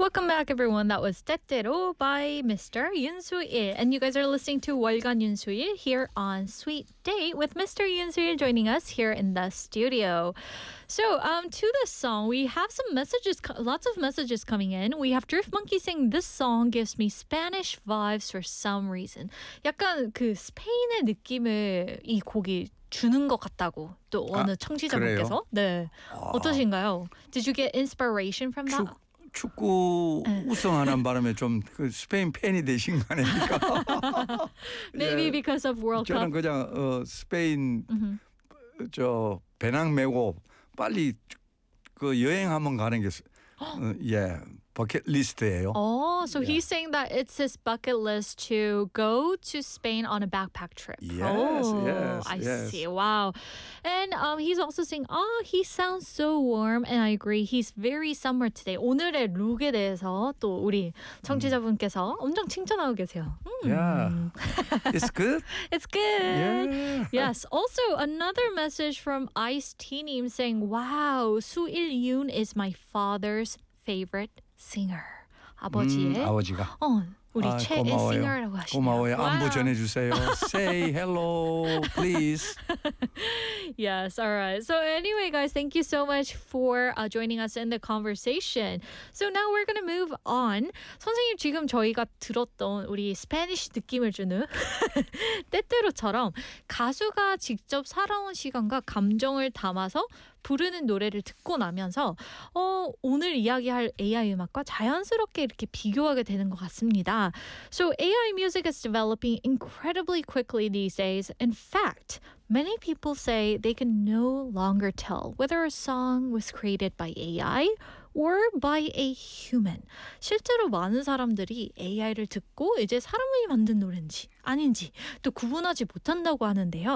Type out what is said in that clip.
Welcome back, everyone. That was 때때로 by Mr. Yoon Soo-il. And you guys are listening to 월간 Yoon Soo-il here on Sweet Date with Mr. Yoon Soo-il joining us here in the studio. So, to this song, we have some messages, lots of messages coming in. We have Drift Monkey saying, this song gives me Spanish vibes for some reason. 약간 그 스페인의 느낌을 이 곡이 주는 것 같다고 또 어느 청취자분께서. 네. 어떠신가요? Did you get inspiration from that? 축구 우승하는 바람에 좀 그 스페인 팬이 되신 거 아닙니까? Maybe because of World 저는 Cup. 그냥 스페인 저 배낭 메고 빨리 그 여행 한번 가는 게 버킷 리스트예요. Oh, so he's saying that it's his bucket list to go to Spain on a backpack trip. Yes, I yes. see. Wow. And he's also saying, he sounds so warm. And I agree. He's very summer today. 오늘의 룩에 대해서 또 우리 청취자분께서 엄청 칭찬하고 계세요. Yeah. It's good. It's good. Yeah. Yes. Also, another message from Ice-T saying, wow, Soo-il Yoon is my father's favorite singer. 아버지의 아버지가. 우리 최애 싱어라고 하시네요. 고마워요. Wow. 안부 전해주세요. Say hello, please. Yes, all right. So anyway, guys, thank you so much for joining us in the conversation. So now we're going to move on. 선생님, 지금 저희가 들었던 우리 스페니쉬 느낌을 주는 때때로처럼 가수가 직접 살아온 시간과 감정을 담아서 부르는 노래를 듣고 나면서 오늘 이야기할 AI 음악과 자연스럽게 이렇게 비교하게 되는 것 같습니다. So AI music is developing incredibly quickly these days. In fact, many people say they can no longer tell whether a song was created by AI or by a human. 실제로 많은 사람들이 AI를 듣고 이제 사람이 만든 노래인지 아닌지 또 구분하지 못한다고 하는데요.